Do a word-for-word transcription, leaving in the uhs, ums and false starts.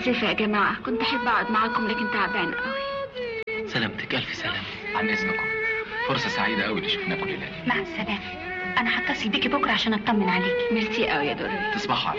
متاسفه يا جماعه، كنت احب اقعد معاكم لكن تعبانه قوي. سلامتك، الف سلامه. عن اذنكم، فرصه سعيده قوي اللي شفناكم الليله دي. مع السلامه. انا هتصل بيكي بكره عشان اطمن عليكي. ميرسي قوي يا دوري. تصبحوا